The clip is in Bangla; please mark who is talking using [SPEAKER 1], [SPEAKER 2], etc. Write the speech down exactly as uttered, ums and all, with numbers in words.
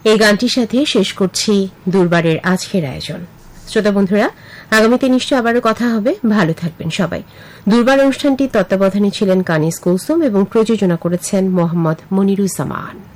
[SPEAKER 1] এই গানটির সাথে শেষ করছি দুর্বারের আজকের আয়োজন। শ্রোতা বন্ধুরা, আগামীতে নিশ্চয় আবারও কথা হবে। ভালো থাকবেন সবাই। দুর্বার অনুষ্ঠানটির তত্ত্বাবধানে ছিলেন কানিস কুলসুম এবং প্রযোজনা করেছেন মোহাম্মদ মনিরুজ্জামান।